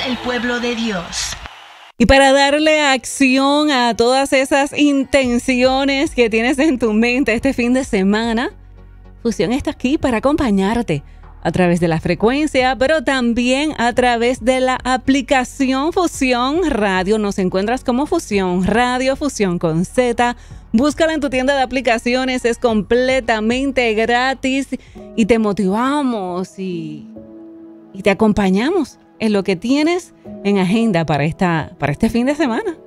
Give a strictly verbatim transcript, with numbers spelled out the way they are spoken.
el pueblo de Dios. Y para darle acción a todas esas intenciones que tienes en tu mente este fin de semana, Fusión está aquí para acompañarte a través de la frecuencia, pero también a través de la aplicación Fusión Radio. Nos encuentras como Fusión Radio, Fusión con Z. Búscala en tu tienda de aplicaciones, es completamente gratis y te motivamos y, y te acompañamos en lo que tienes en agenda para, esta, para este fin de semana.